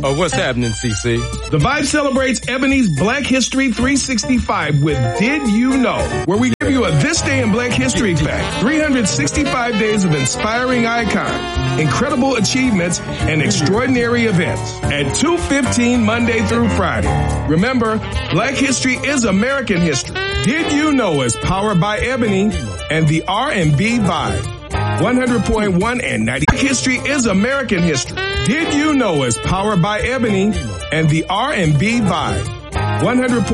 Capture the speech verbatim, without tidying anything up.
Oh, what's happening, C C? The Vibe celebrates Ebony's Black History three sixty-five with Did You Know? Where we give you a This Day in Black History fact. three hundred sixty-five days of inspiring icons, incredible achievements, and extraordinary events. At two fifteen Monday through Friday. Remember, Black History is American history. Did You Know is powered by Ebony and the R and B Vibe. one hundred point one and ninety. History is American history. Did You Know is powered by Ebony and the R and B Vibe. one hundred